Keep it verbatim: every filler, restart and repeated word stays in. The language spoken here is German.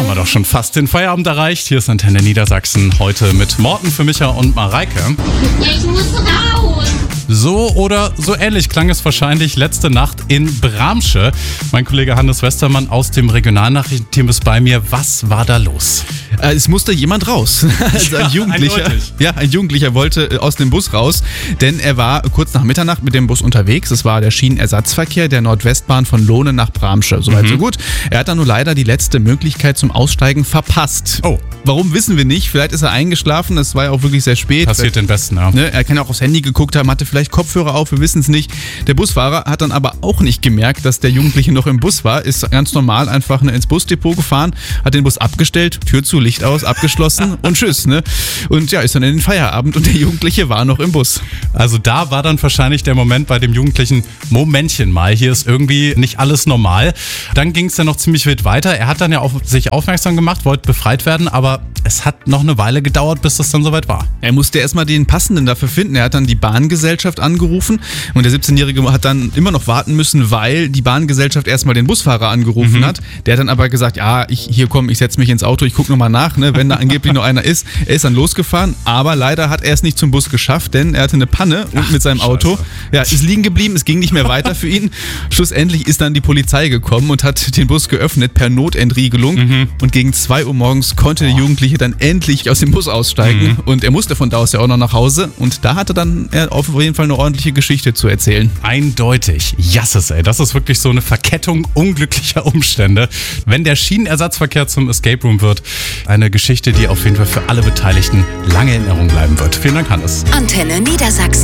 haben wir doch schon fast den Feierabend erreicht. Hier ist Antenne Niedersachsen, heute mit Morten für Micha und Mareike. Ich muss raus. So oder so ähnlich klang es wahrscheinlich letzte Nacht in Bramsche. Mein Kollege Hannes Westermann aus dem Regionalnachrichtenteam ist bei mir. Was war da los? Äh, es musste jemand raus. Also Ja, ein Jugendlicher, eindeutig. ja, ein Jugendlicher wollte aus dem Bus raus, denn er war kurz nach Mitternacht mit dem Bus unterwegs. Es war der Schienenersatzverkehr der Nordwestbahn von Lohne nach Bramsche. Soweit so gut. Er hat dann nur leider die letzte Möglichkeit zum Aussteigen verpasst. Oh. Warum, wissen wir nicht. Vielleicht ist er eingeschlafen. Es war ja auch wirklich sehr spät. Passiert den Besten, ja. Ne, er kann ja auch aufs Handy geguckt haben, hatte vielleicht Kopfhörer auf, wir wissen es nicht. Der Busfahrer hat dann aber auch nicht gemerkt, dass der Jugendliche noch im Bus war, ist ganz normal einfach ne, ins Busdepot gefahren, hat den Bus abgestellt, Tür zu, Licht aus, abgeschlossen und tschüss. Ne? Und ja, ist dann in den Feierabend und der Jugendliche war noch im Bus. Also da war dann wahrscheinlich der Moment bei dem Jugendlichen, Momentchen mal, hier ist irgendwie nicht alles normal. Dann ging es dann noch ziemlich wild weiter. Er hat dann ja auf sich aufmerksam gemacht, wollte befreit werden, aber es hat noch eine Weile gedauert, bis das dann soweit war. Er musste erstmal den Passenden dafür finden. Er hat dann die Bahngesellschaft angerufen und der siebzehnjährige hat dann immer noch warten müssen, weil die Bahngesellschaft erstmal den Busfahrer angerufen Mhm. hat. Der hat dann aber gesagt, ja, ich hier komm, ich setze mich ins Auto, ich gucke nochmal nach, ne, wenn da angeblich noch einer ist. Er ist dann losgefahren, aber leider hat er es nicht zum Bus geschafft, denn er hatte eine Panne und Ach, mit seinem Auto. Scheiße. Ja, ist liegen geblieben, es ging nicht mehr weiter für ihn. Schlussendlich ist dann die Polizei gekommen und hat den Bus geöffnet per Notentriegelung Mhm. und gegen zwei Uhr morgens konnte der Jugendliche dann endlich aus dem Bus aussteigen Mhm. und er musste von da aus ja auch noch nach Hause und da hatte dann er auf jeden Fall eine ordentliche Geschichte zu erzählen. Eindeutig. Jasses, ey. Das ist wirklich so eine Verkettung unglücklicher Umstände. Wenn der Schienenersatzverkehr zum Escape Room wird, eine Geschichte, die auf jeden Fall für alle Beteiligten lange in Erinnerung bleiben wird. Vielen Dank, Hannes. Antenne Niedersachsen.